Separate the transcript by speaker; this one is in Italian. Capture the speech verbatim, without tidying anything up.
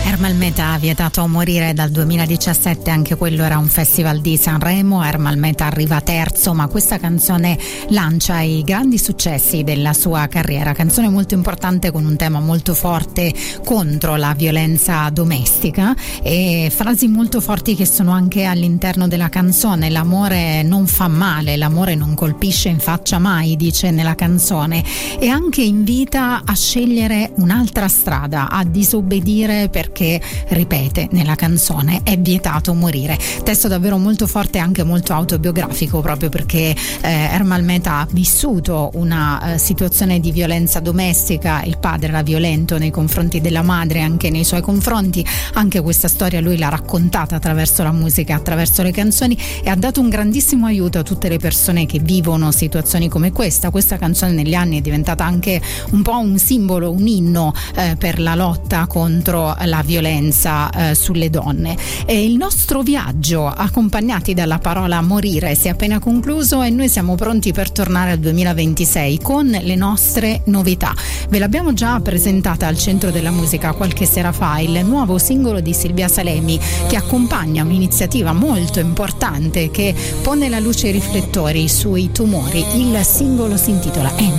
Speaker 1: Ermal Meta, vietato a morire dal duemiladiciassette, anche quello era un festival di Sanremo. Ermal Meta arriva terzo, ma questa canzone lancia i grandi successi della sua carriera, canzone molto importante con un tema molto forte contro la violenza domestica e frasi molto forti che sono anche all'interno della canzone. L'amore non fa male, l'amore non colpisce in faccia mai, dice nella canzone, e anche invita a scegliere un'altra strada, a disobbedire, perché ripete nella canzone è vietato morire. Testo davvero molto forte e anche molto autobiografico, proprio perché eh, Ermal Meta ha vissuto una eh, situazione di violenza domestica. Il padre era violento nei confronti della madre, anche nei suoi confronti. Anche questa storia lui l'ha raccontata attraverso la musica, attraverso le canzoni, e ha dato un grandissimo aiuto a tutte le persone che vivono situazioni come questa. Questa canzone negli anni è diventata anche un po' un simbolo, un inno eh, per la lotta contro la violenza eh, sulle donne. E il nostro viaggio, accompagnati dalla parola morire, si è appena concluso e noi siamo pronti per tornare al duemilaventisei con le nostre novità. Ve l'abbiamo già presentata al Centro della Musica qualche sera fa, il nuovo singolo di Silvia Salemi, che accompagna un'iniziativa molto importante che pone la luce e i riflettori sui tumori. Il singolo si intitola End.